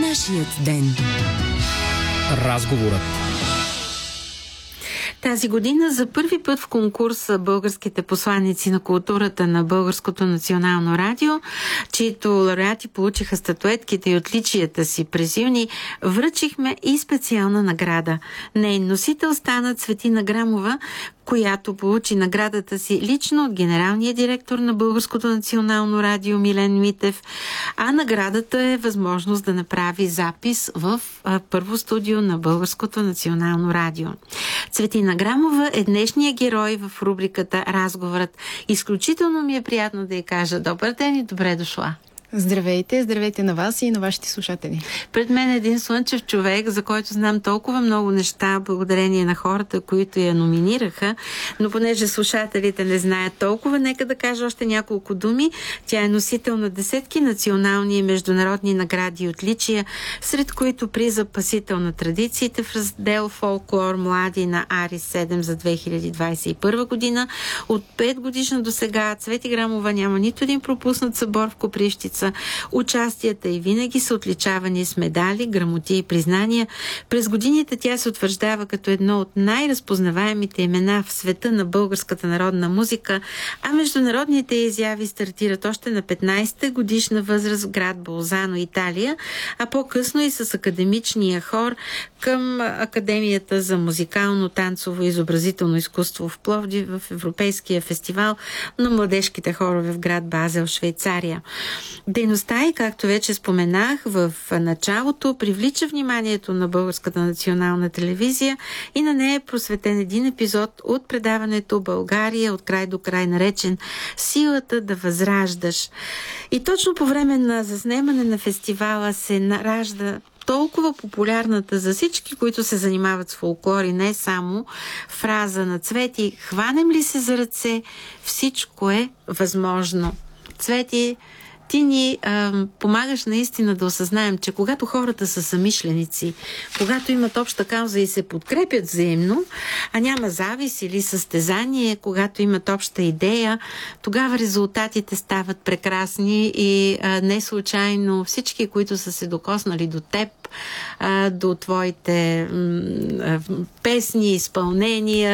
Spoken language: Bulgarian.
Нашият ден. Разговорът. Тази година за първи път в конкурса българските посланици на културата на Българското национално радио, чието лауреати получиха статуетките и отличията си през юни, връчихме и специална награда. Нейн носител стана Цветина Грамова, която получи наградата си лично от генералния директор на Българското национално радио Милен Митев, а наградата е възможност да направи запис в първо студио на Българското национално радио. Цветина Грамова е днешния герой в рубриката Разговорът. Изключително ми е приятно да й кажа добър ден и добре дошла. Здравейте, здравейте на вас и на вашите слушатели. Пред мен е един слънчев човек, за който знам толкова много неща, благодарение на хората, които я номинираха, но понеже слушателите не знаят толкова, нека да кажа още няколко думи. Тя е носител на десетки национални и международни награди и отличия, сред които приза Пасител на традициите в раздел Фолклор млади на Арис 7 за 2021 година. От 5 годишна до сега Цвети Грамова няма нито един пропуснат събор в Копривщица. Участията й винаги са отличавани с медали, грамоти и признания. През годините тя се утвърждава като едно от най-разпознаваемите имена в света на българската народна музика, а международните изяви стартират още на 15-та годишна възраст в град Болзано, Италия, а по-късно и с академичния хор към Академията за музикално, танцово и изобразително изкуство в Пловдив в Европейския фестивал на младежките хорове в град Базел, Швейцария. Дейността и, както вече споменах в началото, привлича вниманието на Българската национална телевизия и на нея е просветен един епизод от предаването България от край до край, наречен Силата да възраждаш. И точно по време на заснемане на фестивала се наражда толкова популярната за всички, които се занимават с фолклор и не само, фраза на Цвети: хванем ли се за ръце, всичко е възможно. Цвети, ти ни помагаш наистина да осъзнаем, че когато хората са съмишленици, когато имат обща кауза и се подкрепят взаимно, а няма завис или състезание, когато имат обща идея, тогава резултатите стават прекрасни и не случайно всички, които са се докоснали до теб, до твоите песни, изпълнения,